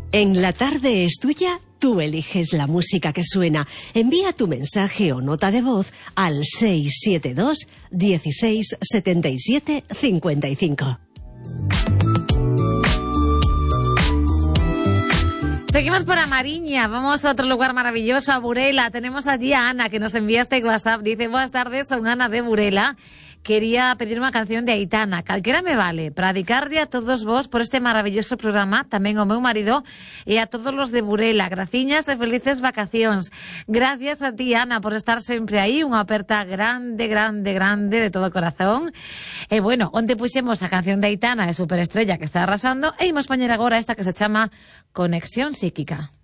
En La Tarde es Tuya, tú eliges la música que suena. Envía tu mensaje o nota de voz al 672 16 77 55. Seguimos por Amariña, vamos a otro lugar maravilloso, a Burela. Tenemos allí a Ana, que nos envía este WhatsApp. Dice, buenas tardes, son Ana de Burela. Quería pedir una canción de Aitana, calquera me vale, para dedicarle a todos vos por este maravilloso programa, tamén ao meu marido e a todos los de Burela. Graciñas e felices vacacións. Gracias a ti, Ana, por estar sempre aí, unha aperta grande, grande, grande de todo corazón. E bueno, onde puxemos a canción de Aitana, de Superestrella, que está arrasando, e imos poñer agora esta que se chama Conexión Psíquica.